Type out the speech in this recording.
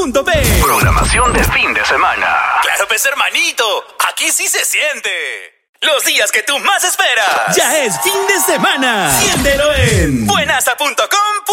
Buenaza.p. Programación de fin de semana. Claro, pues hermanito, aquí sí se siente. Los días que tú más esperas. Ya es fin de semana. Siéntelo en Buenaza.com